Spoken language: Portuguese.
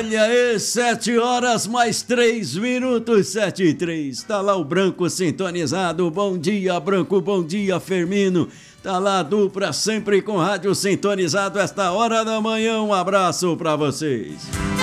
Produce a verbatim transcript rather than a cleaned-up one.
Olha aí, sete horas mais três minutos, sete e três. Tá lá o Branco sintonizado. Bom dia, Branco. Bom dia, Firmino. Tá lá a dupla sempre com rádio sintonizado esta hora da manhã. Um abraço pra vocês.